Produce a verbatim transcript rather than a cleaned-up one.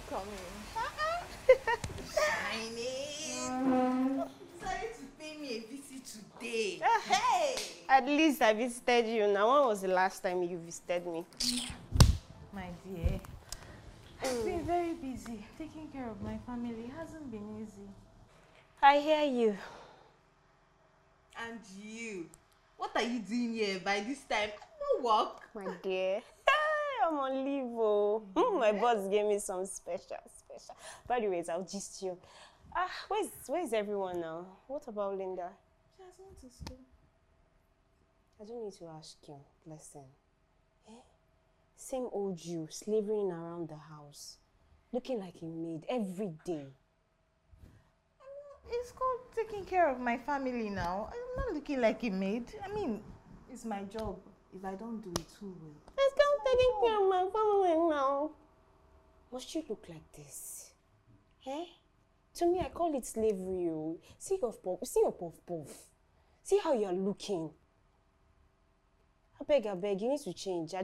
coming. Shiny! Decided to pay me a visit today. Hey! At least I visited you. Now, when was the last time you visited me? My dear, I've been very busy. Taking care of my family it hasn't been easy. I hear you. And you? What are you doing here by this time? No work. My dear. I'm on leave. Oh. Mm, my boss gave me some special, special. By the way, I'll gist you. Ah, where's, where's everyone now? What about Linda? She has gone to school. I don't need to ask you. Listen. Eh? Same old you, slavering around the house. Looking like a maid every day. It's called taking care of my family now. I'm not looking like a maid. I mean, it's my job. If I don't do it, who will? It's called taking care of my family now. Must you look like this? Eh? To me, I call it slavery. Oh. See your puff, see your puff puff. See how you're looking. I beg, I beg, you need to change. I